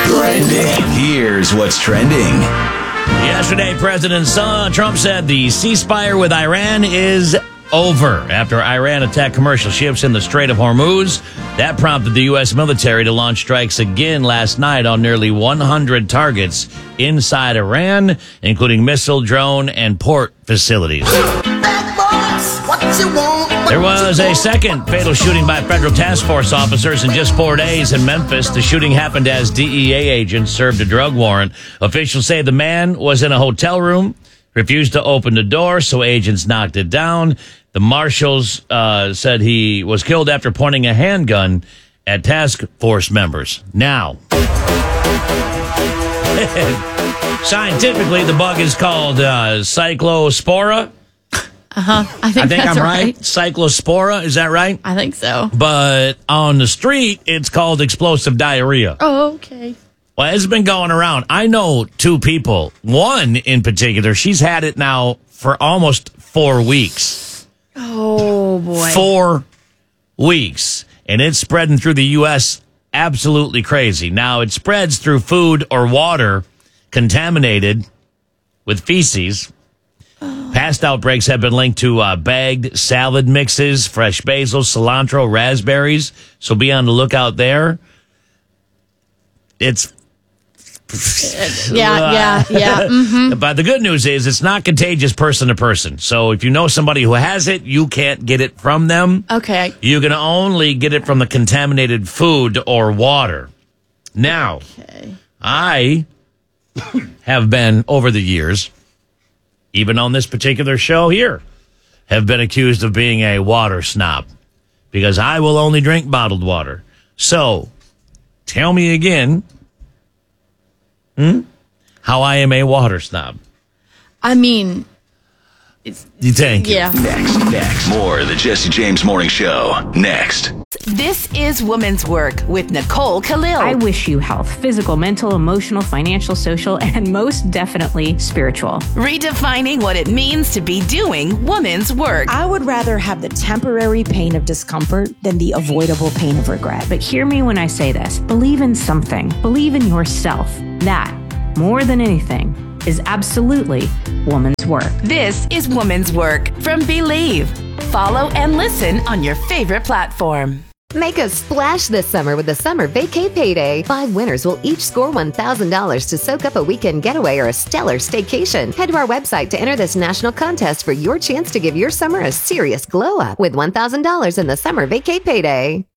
Here's what's trending. Yesterday, President Trump said the ceasefire with Iran is over after Iran attacked commercial ships in the Strait of Hormuz. That prompted the U.S. military to launch strikes again last night on nearly 100 targets inside Iran, including missile, drone, and port facilities. There was a second fatal shooting by federal task force officers in just 4 days in Memphis. The shooting happened as DEA agents served a drug warrant. Officials say the man was in a hotel room, refused to open the door, so agents knocked it down. The marshals said he was killed after pointing a handgun at task force members. Now, scientifically, the bug is called cyclospora. I think I'm right. Cyclospora, is that right? I think so. But on the street, it's called explosive diarrhea. Oh, okay. Well, it's been going around. I know two people. One in particular, she's had it now for almost 4 weeks. Oh, boy. 4 weeks. And it's spreading through the U.S. absolutely crazy. Now, it spreads through food or water contaminated with feces. Past outbreaks have been linked to bagged salad mixes, fresh basil, cilantro, raspberries. So be on the lookout there. It's... Yeah. Mm-hmm. But the good news is it's not contagious person to person. So if you know somebody who has it, you can't get it from them. Okay. You can only get it from the contaminated food or water. Now, I have been, over the years, even on this particular show here, have been accused of being a water snob because I will only drink bottled water. So, tell me again, how I am a water snob. I mean, You think? yeah. Next. More of the Jesse James Morning Show. Next. This is Woman's Work with Nicole Khalil. I wish you health, physical, mental, emotional, financial, social, and most definitely spiritual. Redefining what it means to be doing woman's work. I would rather have the temporary pain of discomfort than the avoidable pain of regret. But hear me when I say this. Believe in something. Believe in yourself. That, more than anything, is absolutely woman's work. This is Woman's Work from Believe. Follow and listen on your favorite platform. Make a splash this summer with the Summer Vacay Payday. 5 winners will each score $1,000 to soak up a weekend getaway or a stellar staycation. Head to our website to enter this national contest for your chance to give your summer a serious glow up with $1,000 in the Summer Vacay Payday.